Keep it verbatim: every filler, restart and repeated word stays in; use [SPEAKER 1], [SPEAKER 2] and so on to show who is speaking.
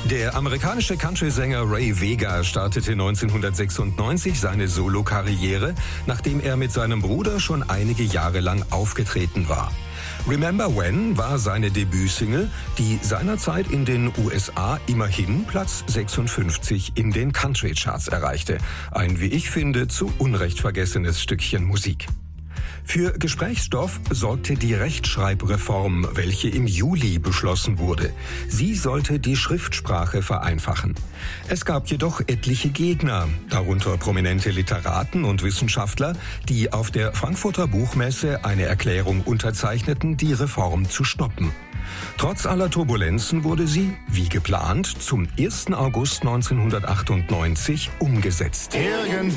[SPEAKER 1] Der amerikanische Country-Sänger Ray Vega startete neunzehnhundertsechsundneunzig seine Solo-Karriere, nachdem er mit seinem Bruder schon einige Jahre lang aufgetreten war. Remember When war seine Debütsingle, die seinerzeit in den U S A immerhin Platz sechsundfünfzig in den Country-Charts erreichte. Ein, wie ich finde, zu Unrecht vergessenes Stückchen Musik. Für Gesprächsstoff sorgte die Rechtschreibreform, welche im Juli beschlossen wurde. Sie sollte die Schriftsprache vereinfachen. Es gab jedoch etliche Gegner, darunter prominente Literaten und Wissenschaftler, die auf der Frankfurter Buchmesse eine Erklärung unterzeichneten, die Reform zu stoppen. Trotz aller Turbulenzen wurde sie, wie geplant, zum ersten August neunzehnhundertachtundneunzig umgesetzt.
[SPEAKER 2] Irgendwie